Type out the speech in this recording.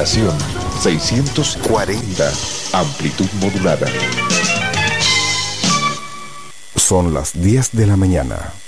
Estación 640. Amplitud modulada. Son las 10 de la mañana.